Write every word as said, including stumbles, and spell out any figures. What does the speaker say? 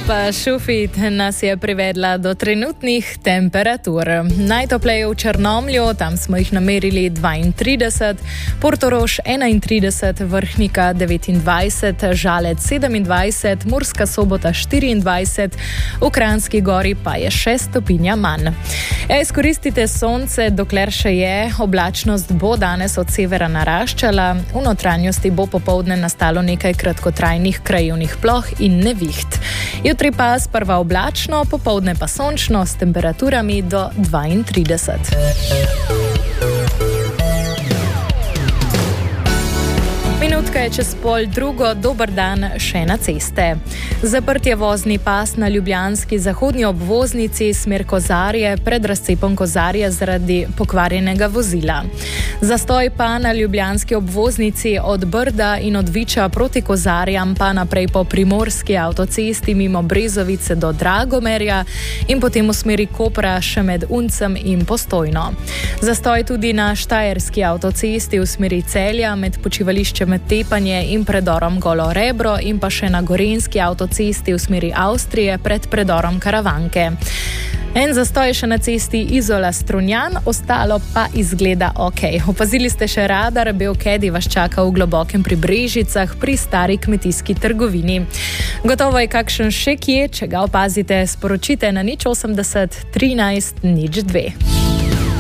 Etapa Šufit nas je privedla do trenutnih temperatur. Najtopleje v Črnomlju, tam smo jih namerili dvaintrideset, Portorož enaintrideset, Vrhnika devetindvajset, Žalec sedemindvajset, Murska Sobota štiriindvajset, v Kranjski Gori pa je še stopinja manj. Ja, izkoristite sonce, dokler še je. Oblačnost bo danes od severa naraščala, v notranjosti bo popoldne nastalo nekaj kratkotrajnih krajevnih ploh in neviht. Jutri pa sprva oblačno, popoldne pa sončno s temperaturami do dvaintrideset. Minutka je čez pol drugo, dober dan še na ceste. Zaprt je vozni pas na ljubljanski zahodni obvoznici smer Kozarje pred razcepom Kozarje zaradi pokvarjenega vozila. Zastoj pa na ljubljanski obvoznici od Brda in od Viča proti Kozarjam pa naprej po primorski avtocesti mimo Brezovice do Dragomerja in potem v smeri Kopra še med Uncem in Postojno. Zastoj tudi na štajerski avtocesti v smeri Celja med počivališčem Tepanje in predorom Golo Rebro in pa še na gorenjski avtocesti v smeri Avstrije pred predorom Karavanke. En zastoj še na cesti Izola-Strunjan, ostalo pa izgleda ok. Opazili ste še radar, Belkedi vas čaka v globokem pri Brežicah pri stari kmetijski trgovini. Gotovo je kakšen še kje, če ga opazite, sporočite na nič osemdeset trinajst nič dve.